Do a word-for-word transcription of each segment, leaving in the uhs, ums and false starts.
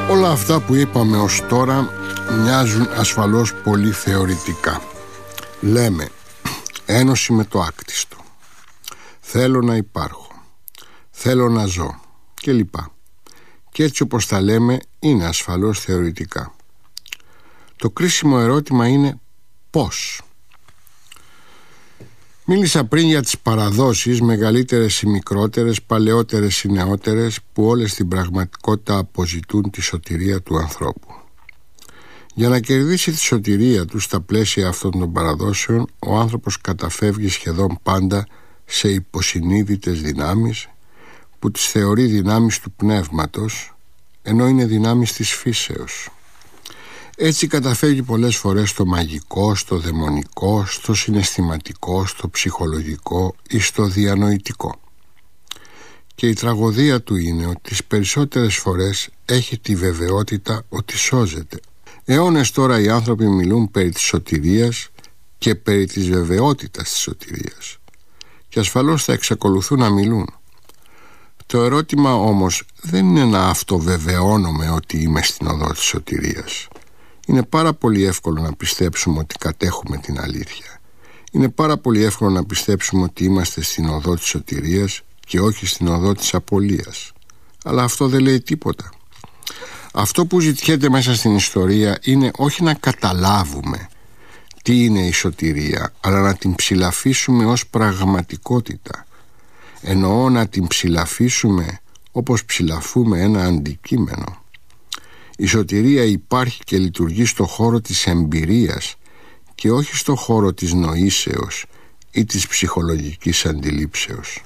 Όλα αυτά που είπαμε ως τώρα μοιάζουν ασφαλώς πολύ θεωρητικά. Λέμε ένωση με το άκτιστο, θέλω να υπάρχω, θέλω να ζω κλπ. Και έτσι όπως τα λέμε είναι ασφαλώς θεωρητικά. Το κρίσιμο ερώτημα είναι πώς. Μίλησα πριν για τις παραδόσεις, μεγαλύτερες ή μικρότερες, παλαιότερες ή νεότερες, που όλες στην πραγματικότητα αποζητούν τη σωτηρία του ανθρώπου. Για να κερδίσει τη σωτηρία του στα πλαίσια αυτών των παραδόσεων, ο άνθρωπος καταφεύγει σχεδόν πάντα σε υποσυνείδητες δυνάμεις, που τις θεωρεί δυνάμεις του πνεύματος, ενώ είναι δυνάμεις της φύσεως. Έτσι καταφεύγει πολλές φορές στο μαγικό, στο δαιμονικό, στο συναισθηματικό, στο ψυχολογικό ή στο διανοητικό. Και η τραγωδία του είναι ότι τις περισσότερες φορές έχει τη βεβαιότητα ότι σώζεται. Αιώνες τώρα οι άνθρωποι μιλούν περί της σωτηρίας και περί της βεβαιότητας της σωτηρίας. Και ασφαλώς θα εξακολουθούν να μιλούν. Το ερώτημα όμως δεν είναι να αυτοβεβαιώνομαι ότι είμαι στην οδό της σωτηρίας. Είναι πάρα πολύ εύκολο να πιστέψουμε ότι κατέχουμε την αλήθεια. Είναι πάρα πολύ εύκολο να πιστέψουμε ότι είμαστε στην οδό της σωτηρίας και όχι στην οδό της απωλείας. Αλλά αυτό δεν λέει τίποτα. Αυτό που ζητιέται μέσα στην ιστορία είναι όχι να καταλάβουμε τι είναι η σωτηρία, αλλά να την ψηλαφίσουμε ως πραγματικότητα. Εννοώ να την ψηλαφίσουμε όπως ψηλαφούμε ένα αντικείμενο. Η σωτηρία υπάρχει και λειτουργεί στο χώρο της εμπειρίας και όχι στο χώρο της νοήσεως ή της ψυχολογικής αντιλήψεως.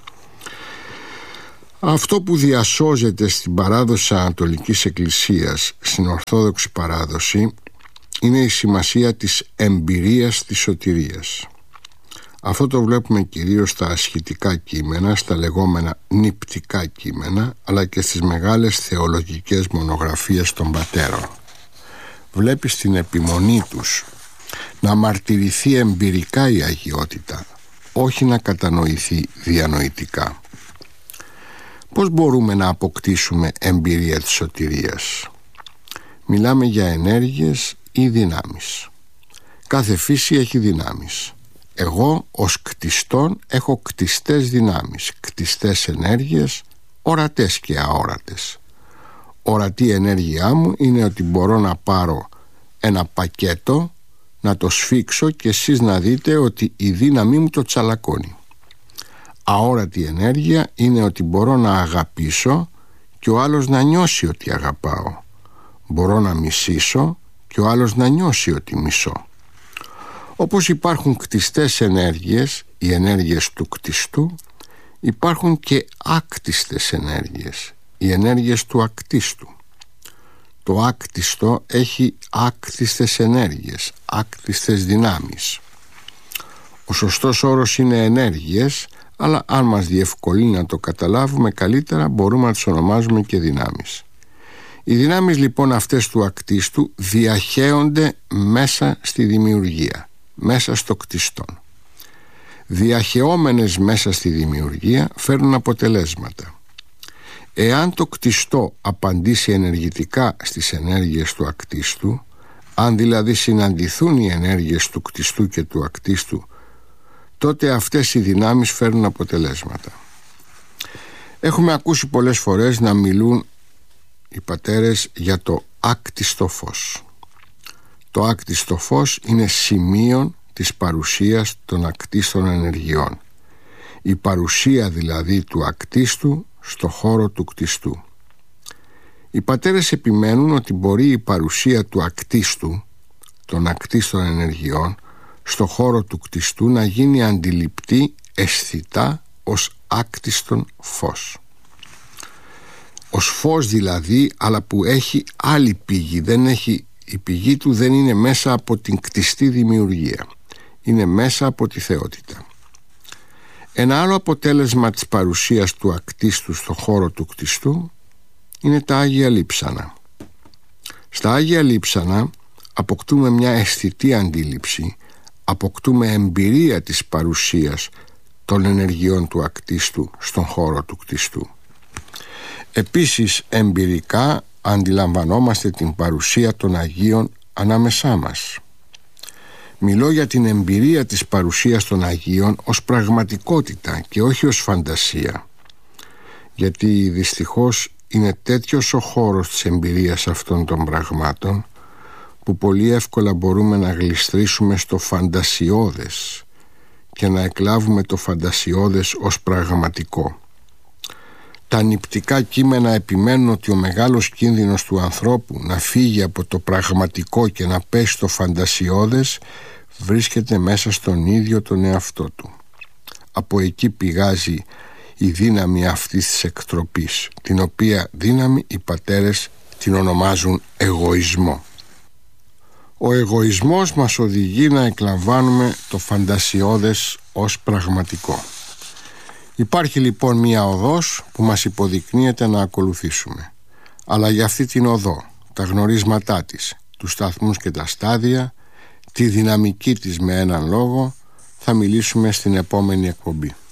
Αυτό που διασώζεται στην παράδοση της Ανατολικής Εκκλησίας, στην Ορθόδοξη παράδοση, είναι η σημασία της εμπειρίας της σωτηρίας. Αυτό το βλέπουμε κυρίως στα ασχητικά κείμενα, στα λεγόμενα νηπτικά κείμενα, αλλά και στις μεγάλες θεολογικές μονογραφίες των πατέρων. Βλέπεις την επιμονή τους να μαρτυρηθεί εμπειρικά η αγιότητα, όχι να κατανοηθεί διανοητικά. Πώς μπορούμε να αποκτήσουμε εμπειρία της σωτηρίας? Μιλάμε για ενέργειες ή δυνάμεις. Κάθε φύση έχει δυνάμεις. Εγώ ως κτιστών έχω κτιστές δυνάμεις, κτιστές ενέργειες, ορατές και αόρατες. Ορατή ενέργειά μου είναι ότι μπορώ να πάρω ένα πακέτο, να το σφίξω και εσείς να δείτε ότι η δύναμή μου το τσαλακώνει. Αόρατη ενέργεια είναι ότι μπορώ να αγαπήσω και ο άλλος να νιώσει ότι αγαπάω. Μπορώ να μισήσω και ο άλλος να νιώσει ότι μισώ. Όπως υπάρχουν κτιστές ενέργειες, οι ενέργειες του κτιστού, υπάρχουν και άκτιστες ενέργειες, οι ενέργειες του ακτίστου. Το άκτιστο έχει άκτιστες ενέργειες, άκτιστες δυνάμεις. Ο σωστός όρος είναι ενέργειες, αλλά αν μας διευκολύνει να το καταλάβουμε καλύτερα, μπορούμε να τις ονομάζουμε και δυνάμεις. Οι δυνάμεις λοιπόν αυτές του ακτίστου διαχέονται μέσα στη δημιουργία, μέσα στο κτιστόν. Διαχεόμενες μέσα στη δημιουργία φέρνουν αποτελέσματα. Εάν το κτιστό απαντήσει ενεργητικά στις ενέργειες του ακτίστου, αν δηλαδή συναντηθούν οι ενέργειες του κτιστού και του ακτίστου, τότε αυτές οι δυνάμεις φέρνουν αποτελέσματα. Έχουμε ακούσει πολλές φορές να μιλούν οι πατέρες για το άκτιστο φως. Το άκτιστο φως είναι σημείο της παρουσίας των ακτίστων ενεργειών. Η παρουσία δηλαδή του ακτίστου στο χώρο του κτιστού. Οι πατέρες επιμένουν ότι μπορεί η παρουσία του ακτίστου, των ακτίστων ενεργειών, στο χώρο του κτιστού να γίνει αντιληπτή αισθητά ως άκτιστον φως. Ως φως δηλαδή, αλλά που έχει άλλη πηγή. Δεν έχει, η πηγή του δεν είναι μέσα από την κτιστή δημιουργία. Είναι μέσα από τη θεότητα. Ένα άλλο αποτέλεσμα της παρουσίας του ακτίστου στο χώρο του κτιστού είναι τα Άγια Λείψανα. Στα Άγια Λείψανα αποκτούμε μια αισθητή αντίληψη, αποκτούμε εμπειρία της παρουσίας των ενεργειών του ακτίστου στον χώρο του κτιστού. Επίσης εμπειρικά αντιλαμβανόμαστε την παρουσία των Αγίων ανάμεσά μας. Μιλώ για την εμπειρία της παρουσίας των Αγίων ως πραγματικότητα και όχι ως φαντασία, γιατί δυστυχώς είναι τέτοιος ο χώρος της εμπειρίας αυτών των πραγμάτων που πολύ εύκολα μπορούμε να γλιστρήσουμε στο φαντασιώδες και να εκλάβουμε το φαντασιώδες ως πραγματικό. Τα νηπτικά κείμενα επιμένουν ότι ο μεγάλος κίνδυνος του ανθρώπου να φύγει από το πραγματικό και να πέσει στο φαντασιώδες βρίσκεται μέσα στον ίδιο τον εαυτό του. Από εκεί πηγάζει η δύναμη αυτής της εκτροπής, την οποία δύναμη οι πατέρες την ονομάζουν εγωισμό. Ο εγωισμός μας οδηγεί να εκλαμβάνουμε το φαντασιώδες ως πραγματικό. Υπάρχει λοιπόν μία οδός που μας υποδεικνύεται να ακολουθήσουμε. Αλλά για αυτή την οδό, τα γνωρίσματά της, τους σταθμούς και τα στάδια, τη δυναμική της με έναν λόγο, θα μιλήσουμε στην επόμενη εκπομπή.